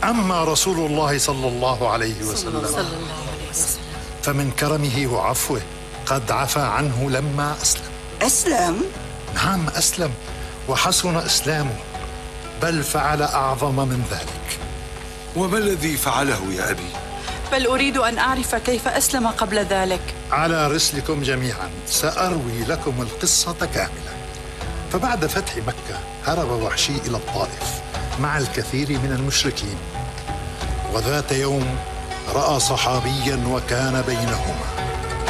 أما رسول الله صلى الله عليه وسلم فمن كرمه وعفوه قد عفى عنه لما أسلم. أسلم؟ نعم أسلم، وحسن إسلامه، بل فعل أعظم من ذلك. وما الذي فعله يا أبي؟ بل أريد أن أعرف كيف أسلم قبل ذلك. على رسلكم جميعا سأروي لكم القصة كاملة. فبعد فتح مكة هرب وحشي إلى الطائف مع الكثير من المشركين، وذات يوم رأى صحابيا وكان بينهما